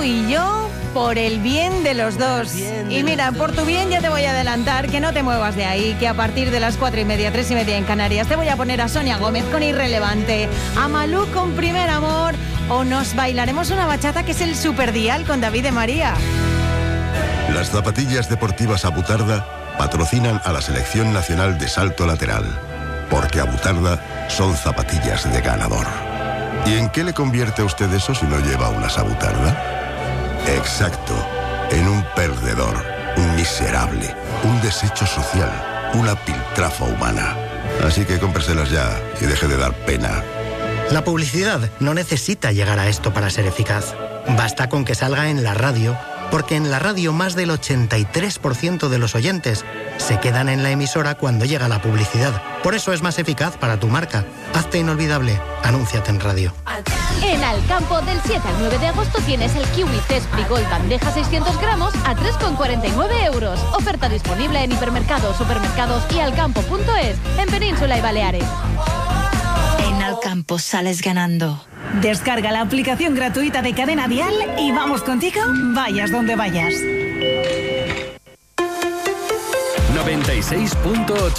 y yo por el bien de los dos. Y mira, por tu bien ya te voy a adelantar que no te muevas de ahí, que a partir de las 4:30, 3:30 en Canarias te voy a poner a Sonia Gómez con Irrelevante, a Malú con Primer Amor, o nos bailaremos una bachata que es el Superdial con David de María. Las zapatillas deportivas Abutarda patrocinan a la Selección Nacional de Salto Lateral, porque Abutarda son zapatillas de ganador. ¿Y en qué le convierte a usted eso si no lleva unas Abutarda? Exacto, en un perdedor, un miserable, un desecho social, una piltrafa humana. Así que cómpreselas ya y deje de dar pena. La publicidad no necesita llegar a esto para ser eficaz. Basta con que salga en la radio, porque en la radio más del 83% de los oyentes se quedan en la emisora cuando llega la publicidad. Por eso es más eficaz para tu marca. Hazte inolvidable. Anúnciate en radio. En Alcampo, del 7 al 9 de agosto tienes el Kiwi Zespri Gold bandeja 600 gramos a 3,49 euros. Oferta disponible en hipermercados, supermercados y alcampo.es en Península y Baleares. En Alcampo sales ganando. Descarga la aplicación gratuita de Cadena Dial y vamos contigo, vayas donde vayas. 96.8